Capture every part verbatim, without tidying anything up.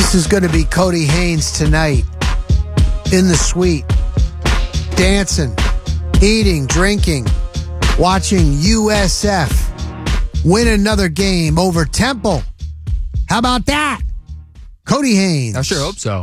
This is going to be Cody Haynes tonight in the suite, dancing, eating, drinking, watching U S F win another game over Temple. How about that? Cody Haynes. I sure hope so.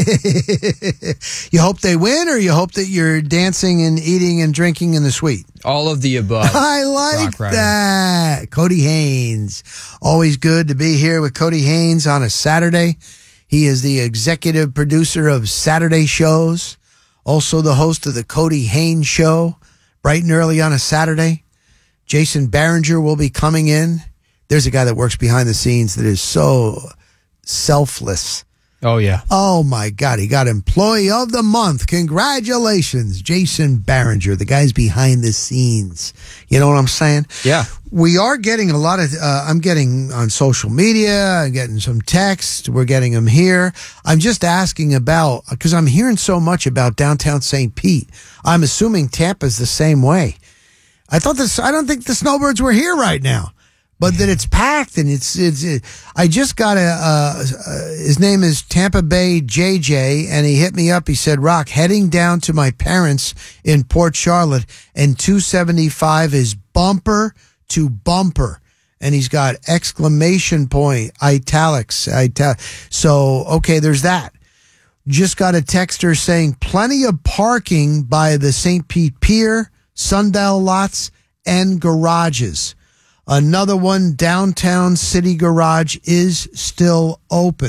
You hope they win, or you hope that you're dancing and eating and drinking in the suite? All of the above. I like that. Cody Haynes. Always good to be here with Cody Haynes on a Saturday. He is the executive producer of Saturday shows, also the host of the Cody Haynes Show, bright and early on a Saturday. Jason Barringer will be coming in. There's a guy that works behind the scenes that is so selfless. Oh, yeah. Oh, my God. He got Employee of the Month. Congratulations, Jason Barringer. The guy's behind the scenes. You know what I'm saying? Yeah. We are getting a lot of, uh, I'm getting on social media, I'm getting some texts, we're getting them here. I'm just asking about, because I'm hearing so much about downtown Saint Pete. I'm assuming Tampa's the same way. I thought this, I don't think the Snowbirds were here right now. But that it's packed, and it's, it's, it, I just got a, uh, uh, his name is Tampa Bay J J, and he hit me up. He said, Rock, heading down to my parents in Port Charlotte, and two seventy-five is bumper to bumper. And he's got exclamation point, italics, ital. So, okay, there's that. Just got a texter saying plenty of parking by the Saint Pete Pier, Sundial lots, and garages. Another one, downtown City Garage is still open.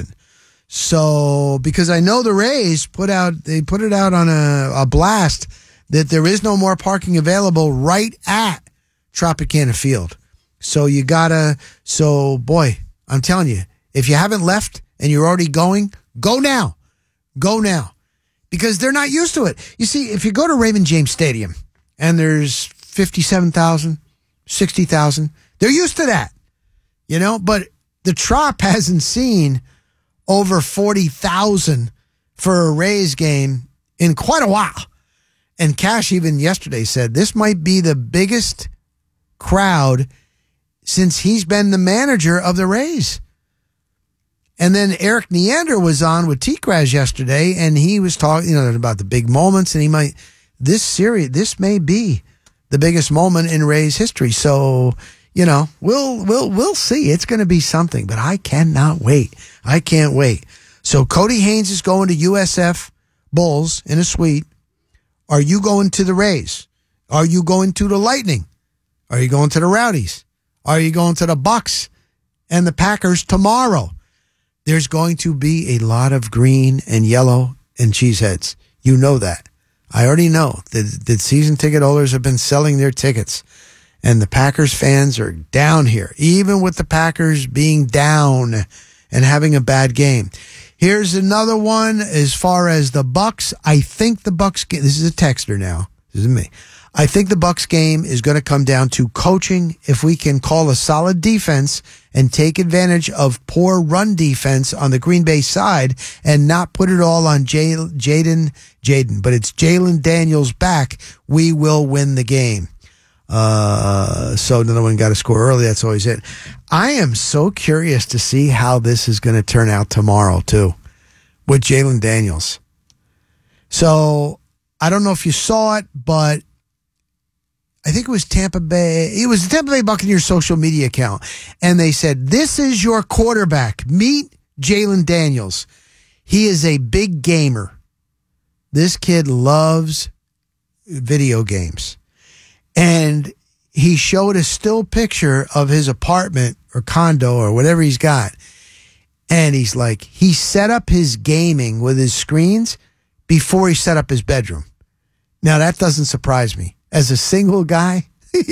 So, because I know the Rays put out, they put it out on a, a blast that there is no more parking available right at Tropicana Field. So you gotta, so boy, I'm telling you, if you haven't left and you're already going, go now. Go now. Because they're not used to it. You see, if you go to Raymond James Stadium and there's fifty-seven thousand, sixty thousand, they're used to that, you know, but the Trop hasn't seen over forty thousand for a Rays game in quite a while. And Cash even yesterday said this might be the biggest crowd since he's been the manager of the Rays. And then Eric Neander was on with T-Crash yesterday, and he was talking, you know, about the big moments, and he might, this series, this may be the biggest moment in Rays history. So, you know, we'll we'll we'll see. It's going to be something, but I cannot wait. I can't wait. So Cody Haynes is going to U S F Bulls in a suite. Are you going to the Rays? Are you going to the Lightning? Are you going to the Rowdies? Are you going to the Bucks and the Packers tomorrow? There's going to be a lot of green and yellow and cheeseheads. You know that. I already know that the season ticket holders have been selling their tickets. And the Packers fans are down here, even with the Packers being down and having a bad game. Here's another one as far as the Bucks. I think the Bucks game, this is a texter now. This is me. I think the Bucks game is going to come down to coaching. If we can call a solid defense and take advantage of poor run defense on the Green Bay side and not put it all on Jay, Jaden, Jaden, but it's Jalen Daniels back, we will win the game. Uh, so another one got to score early. That's always it. I am so curious to see how this is going to turn out tomorrow too, with Jalen Daniels. So I don't know if you saw it, but I think it was Tampa Bay. It was the Tampa Bay Buccaneers social media account, and they said, "This is your quarterback. Meet Jalen Daniels. He is a big gamer. This kid loves video games." And he showed a still picture of his apartment or condo or whatever he's got. And he's like, he set up his gaming with his screens before he set up his bedroom. Now, that doesn't surprise me. As a single guy,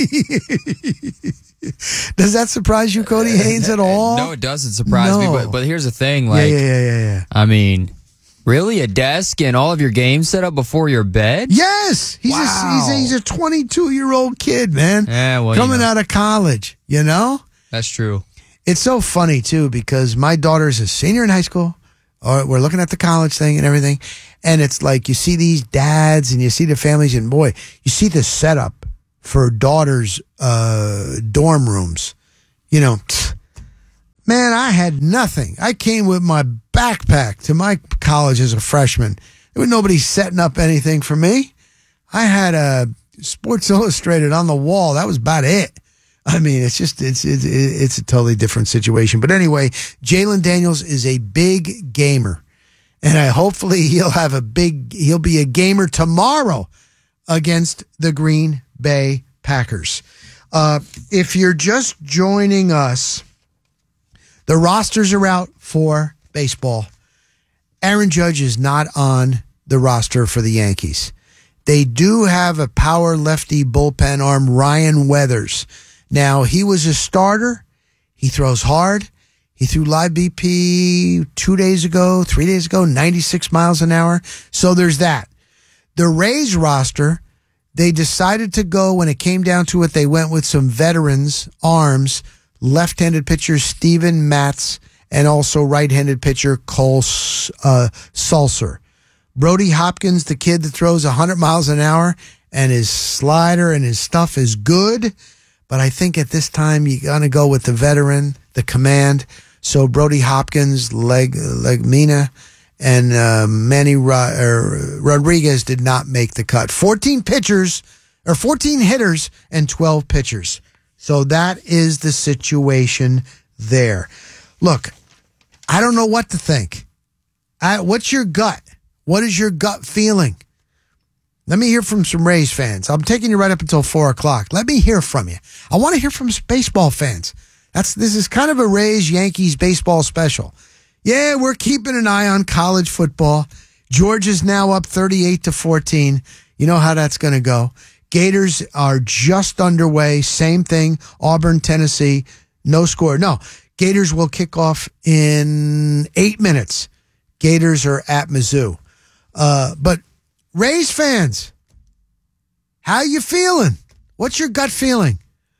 does that surprise you, Cody Haynes, at all? No, it doesn't surprise no. me. But but here's the thing. Like, yeah, yeah, yeah, yeah. I mean, really? A desk and all of your games set up before your bed? Yes. He's, wow. a, he's, a, he's a twenty-two-year-old kid, man. Yeah, well, coming you know. out of college, you know? That's true. It's so funny, too, because my daughter's a senior in high school. Or we're looking at the college thing and everything. And it's like you see these dads and you see the families, and boy, you see the setup for daughters' uh, dorm rooms. You know, Man, I had nothing. I came with my backpack to my college as a freshman. There was nobody setting up anything for me. I had a Sports Illustrated on the wall. That was about it. I mean, it's just, it's, it's, it's a totally different situation. But anyway, Jalen Daniels is a big gamer. And I hopefully he'll have a big, he'll be a gamer tomorrow against the Green Bay Packers. Uh, if you're just joining us, the rosters are out for baseball. Aaron Judge is not on the roster for the Yankees. They do have a power lefty bullpen arm, Ryan Weathers. Now, he was a starter. He throws hard. He threw live B P two days ago, three days ago, ninety-six miles an hour. So there's that. The Rays roster, they decided to go, when it came down to it, they went with some veterans, arms, left-handed pitcher Steven Matz, and also right-handed pitcher Cole uh, Sulser. Brody Hopkins, the kid that throws one hundred miles an hour, and his slider and his stuff is good. But I think at this time you're going to go with the veteran, the command. So Brody Hopkins, Leg, Legmina, and uh, Manny Ro- er, Rodriguez did not make the cut. fourteen pitchers, or fourteen hitters, and twelve pitchers. So that is the situation there. Look, I don't know what to think. I, what's your gut? What is your gut feeling? Let me hear from some Rays fans. I'm taking you right up until four o'clock. Let me hear from you. I want to hear from some baseball fans. That's This is kind of a Rays-Yankees baseball special. Yeah, we're keeping an eye on college football. Georgia's now up thirty-eight to fourteen. You know how that's going to go. Gators are just underway. Same thing. Auburn, Tennessee. No score. No. Gators will kick off in eight minutes. Gators are at Mizzou. Uh, but Rays fans, how you feeling? What's your gut feeling?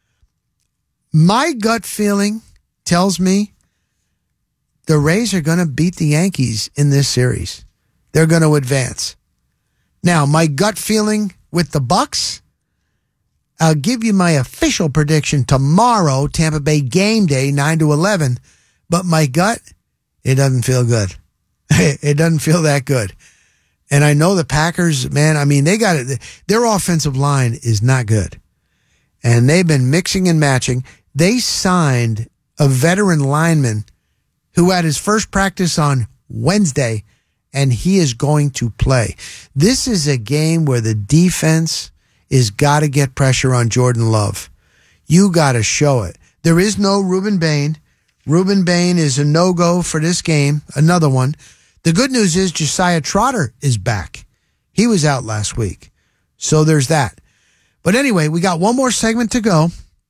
My gut feeling tells me the Rays are going to beat the Yankees in this series. They're going to advance. Now, my gut feeling with the Bucks, I'll give you my official prediction tomorrow, Tampa Bay game day, nine to eleven. But my gut, it doesn't feel good. It doesn't feel that good. And I know the Packers, man, I mean, they got it. Their offensive line is not good. And they've been mixing and matching. They signed a veteran lineman who had his first practice on Wednesday, and he is going to play. This is a game where the defense is got to get pressure on Jordan Love. You got to show it. There is no Ruben Bain. Ruben Bain is a no-go for this game, another one. The good news is Josiah Trotter is back. He was out last week. So there's that. But anyway, we got one more segment to go.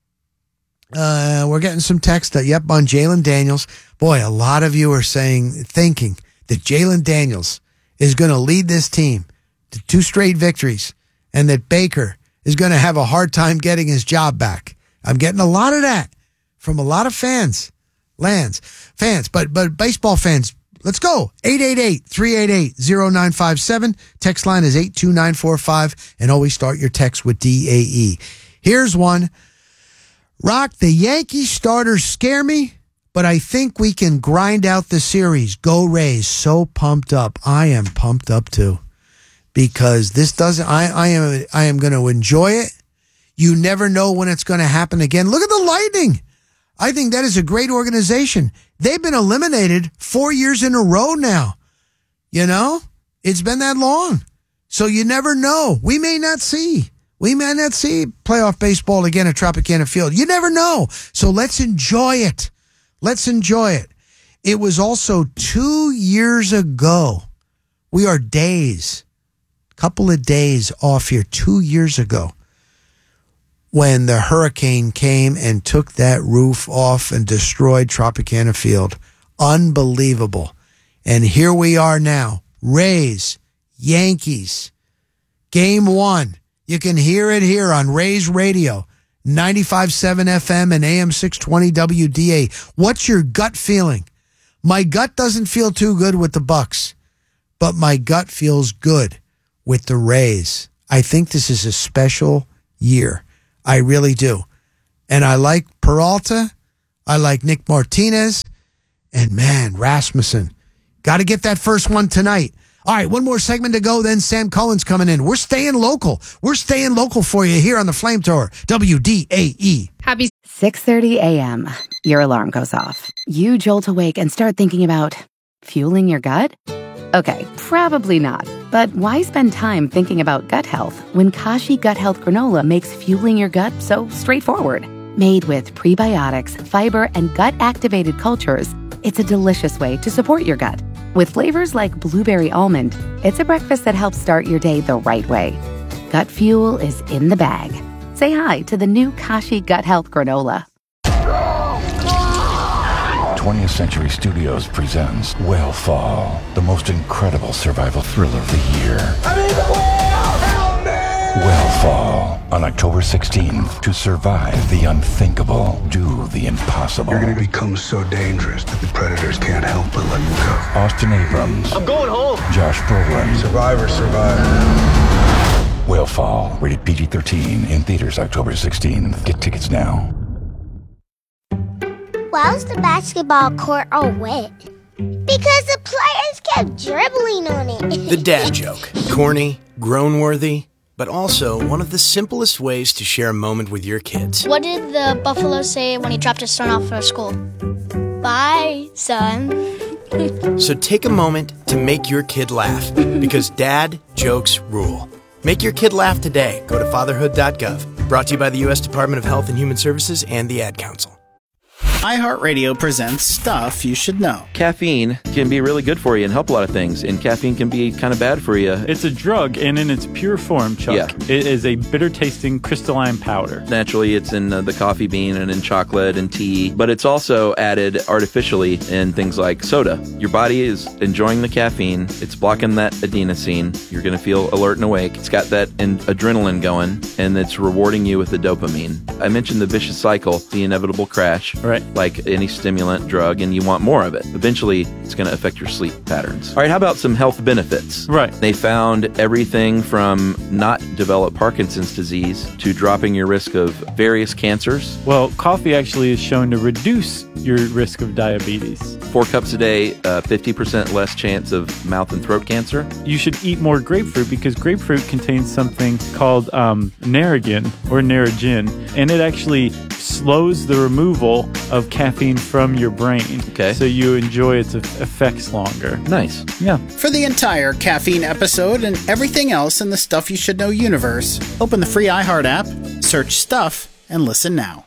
Uh, we're getting some text, uh, yep, on Jalen Daniels. Boy, a lot of you are saying, thinking that Jalen Daniels is going to lead this team to two straight victories and that Baker is going to have a hard time getting his job back. I'm getting a lot of that from a lot of fans, lands, fans, but, but baseball fans. Let's go. eight eight eight, three eight eight, zero nine five seven. Text line is eight two nine four five. And always start your text with D A E. Here's one. Rock, the Yankee starters scare me, but I think we can grind out the series. Go Rays. So pumped up. I am pumped up too. Because this doesn't, I, I am, I am going to enjoy it. You never know when it's going to happen again. Look at the Lightning. I think that is a great organization. They've been eliminated four years in a row now. You know, it's been that long. So you never know. We may not see. We may not see playoff baseball again at Tropicana Field. You never know. So let's enjoy it. Let's enjoy it. It was also two years ago. We are days, couple of days off here, two years ago, when the hurricane came and took that roof off and destroyed Tropicana Field. Unbelievable. And here we are now. Rays, Yankees, game one. You can hear it here on Rays Radio, ninety-five point seven F M and A M six twenty W D A. What's your gut feeling? My gut doesn't feel too good with the Bucks, but my gut feels good with the Rays. I think this is a special year. I really do. And I like Peralta. I like Nick Martinez. And man, Rasmussen. Got to get that first one tonight. All right, one more segment to go, then Sam Cullen's coming in. We're staying local. We're staying local for you here on the Flamethrower, W D A E. Happy six thirty a.m. Your alarm goes off. You jolt awake and start thinking about fueling your gut? Okay, probably not. But why spend time thinking about gut health when Kashi Gut Health Granola makes fueling your gut so straightforward? Made with prebiotics, fiber, and gut-activated cultures, it's a delicious way to support your gut. With flavors like blueberry almond, it's a breakfast that helps start your day the right way. Gut fuel is in the bag. Say hi to the new Kashi Gut Health Granola. twentieth Century Studios presents Whale Fall, the most incredible survival thriller of the year. I need the whale! Help me! Whale Fall, on October sixteenth. To survive the unthinkable, do the impossible. You're gonna become so dangerous that the predators can't help but let you go. Austin Abrams. I'm going home. Josh Brolin. Survivor, survivor. Whale Fall, rated P G thirteen, in theaters October sixteenth. Get tickets now. Why was the basketball court all wet? Because the players kept dribbling on it. The dad joke. Corny, groan-worthy, but also one of the simplest ways to share a moment with your kids. What did the buffalo say when he dropped his son off for school? Bye, son. So take a moment to make your kid laugh, because dad jokes rule. Make your kid laugh today. Go to fatherhood dot gov. Brought to you by the U S Department of Health and Human Services and the Ad Council. iHeartRadio presents Stuff You Should Know. Caffeine can be really good for you and help a lot of things, and caffeine can be kind of bad for you. It's a drug, and in its pure form, Chuck, yeah. It is a bitter-tasting crystalline powder. Naturally, it's in uh, the coffee bean and in chocolate and tea, but it's also added artificially in things like soda. Your body is enjoying the caffeine. It's blocking that adenosine. You're going to feel alert and awake. It's got that in- adrenaline going, and it's rewarding you with the dopamine. I mentioned the vicious cycle, the inevitable crash. Right. Like any stimulant drug, and you want more of it. Eventually, it's going to affect your sleep patterns. All right, how about some health benefits? Right. They found everything from not develop Parkinson's disease to dropping your risk of various cancers. Well, coffee actually is shown to reduce your risk of diabetes. Four cups a day, uh, fifty percent less chance of mouth and throat cancer. You should eat more grapefruit because grapefruit contains something called um, Narragin or Narragin, and it actually slows the removal of caffeine from your brain. Okay. So you enjoy its effects longer. Nice. Yeah. For the entire caffeine episode and everything else in the Stuff You Should Know universe, open the free iHeart app, search Stuff, and listen now.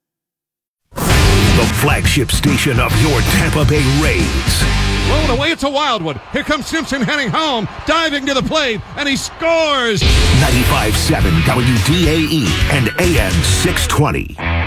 The flagship station of your Tampa Bay Rays. Blown away, it's a Wildwood. Here comes Simpson heading home, diving to the plate, and he scores! ninety-five point seven W D A E and A M six twenty.